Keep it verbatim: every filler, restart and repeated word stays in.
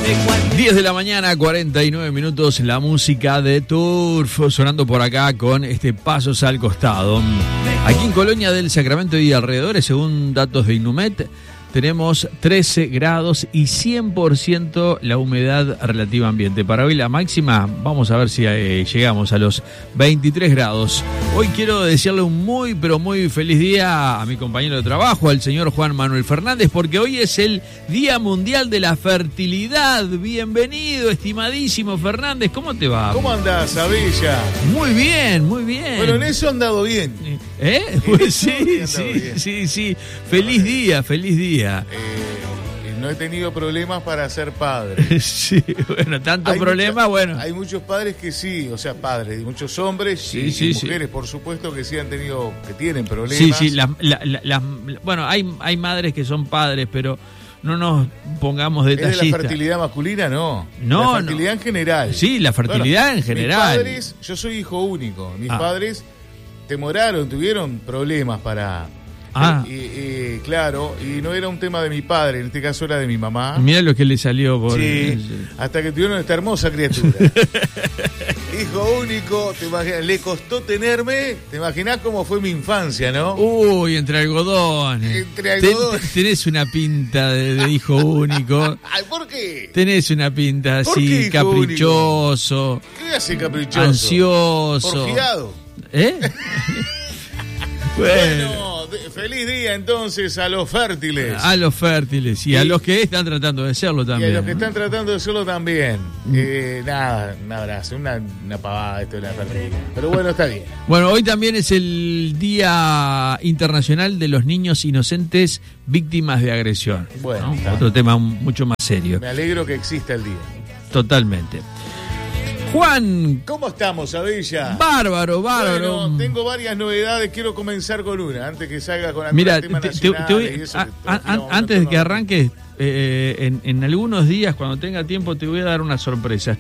diez de la mañana, cuarenta y nueve minutos, la música de Turf sonando por acá con este Pasos al Costado. Aquí en Colonia del Sacramento y alrededores, según datos de Inumet, tenemos trece grados y cien por ciento la humedad relativa ambiente. Para hoy la máxima, vamos a ver si eh, llegamos a los veintitrés grados. Hoy quiero desearle un muy, pero muy feliz día a mi compañero de trabajo, al señor Juan Manuel Fernández, porque hoy es el Día Mundial de la Fertilidad. Bienvenido, estimadísimo Fernández, ¿cómo te va? ¿Cómo andás, Avilla? Muy bien, muy bien. Bueno, en eso he andado bien. ¿Eh? Pues sí, sí, bien. sí, sí. Feliz día, feliz día. Eh, no he tenido problemas para ser padre. Sí, bueno, tantos problemas, mucha, bueno. Hay muchos padres que sí, o sea, padres, muchos hombres sí, y, sí, y mujeres, sí. por supuesto, que sí han tenido, que tienen problemas. Sí, sí, las, la, la, la, bueno, hay, hay madres que son padres, pero no nos pongamos detallistas. ¿Es de la fertilidad masculina? No. No, la fertilidad no. en general. Sí, la fertilidad bueno, en general. Mis padres, yo soy hijo único, mis ah. padres demoraron, tuvieron problemas para... Ah. Y, y, claro, y no era un tema de mi padre, en este caso era de mi mamá. Mira lo que le salió por... Sí, hasta que tuvieron esta hermosa criatura. Hijo único, te imaginas, le costó tenerme, te imaginás cómo fue mi infancia, ¿no? Uy, entre algodones. Entre algodones. Ten, tenés una pinta de, de hijo único. Ay, ¿por qué? Tenés una pinta así, caprichoso. Único? ¿Qué hace caprichoso? Ansioso. Porfiado. ¿Eh? Bueno, bueno de, feliz día entonces a los fértiles. A los fértiles y, y a los que están tratando de serlo también. Y a los que están tratando de serlo también. Mm. Eh, nada, un abrazo, una, una pavada esto de la fertilidad. Pero bueno, está bien. Bueno, hoy también es el Día Internacional de los Niños Inocentes Víctimas de Agresión. Bueno, ¿no? Otro tema mucho más serio. Me alegro que exista el día. Totalmente. Juan, ¿cómo estamos, Avilla? Bárbaro, bárbaro. Bueno, tengo varias novedades, quiero comenzar con una, antes que salga con Mira, tema te, te, te voy, eso, a, a, a, antes de que arranques, eh, en, en algunos días, cuando tenga tiempo, te voy a dar una sorpresa.